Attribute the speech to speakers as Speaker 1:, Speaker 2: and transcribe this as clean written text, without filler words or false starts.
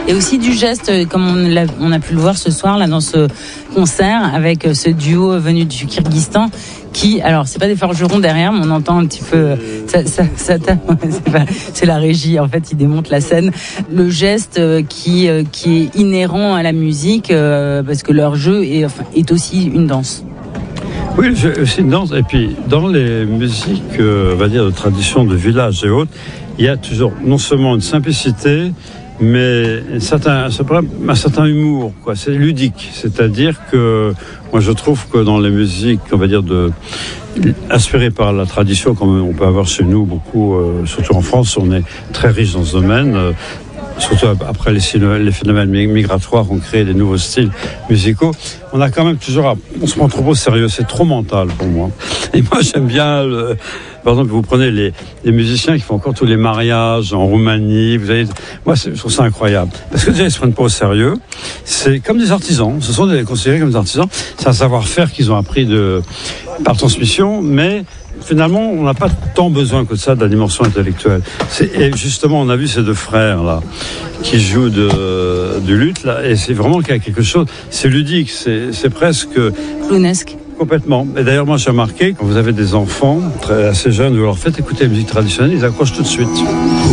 Speaker 1: et aussi du geste, comme on a pu le voir ce soir là dans ce concert avec ce duo venu du Kyrgyzstan. Qui, alors c'est pas des forgerons derrière, mais on entend un petit peu, c'est la régie en fait, ils démontent la scène. Le geste qui est inhérent à la musique, parce que leur jeu est aussi une danse.
Speaker 2: Oui, c'est une danse. Et puis dans les musiques, on va dire de tradition de village et autres, il y a toujours non seulement une simplicité, mais un certain humour, quoi. C'est ludique, c'est-à-dire que moi je trouve que dans les musiques, on va dire inspirées par la tradition, comme on peut avoir chez nous beaucoup, surtout en France, on est très riche dans ce domaine. Surtout après les phénomènes migratoires ont créé des nouveaux styles musicaux. On a quand même on se prend trop au sérieux, c'est trop mental pour moi. Et moi j'aime bien, par exemple, vous prenez les musiciens qui font encore tous les mariages en Roumanie, moi je trouve ça incroyable. Parce que déjà ils se prennent pas au sérieux, c'est comme des artisans, ce sont considérés comme des artisans, c'est un savoir-faire qu'ils ont appris par transmission, mais finalement, on n'a pas tant besoin que ça de la dimension intellectuelle. Et justement, on a vu ces deux frères là qui jouent du luth là, et c'est vraiment quelque chose. C'est ludique, c'est presque
Speaker 1: clownesque.
Speaker 2: Complètement. Et d'ailleurs, moi, j'ai remarqué quand vous avez des enfants assez jeunes, vous leur faites écouter la musique traditionnelle, ils accrochent tout de suite.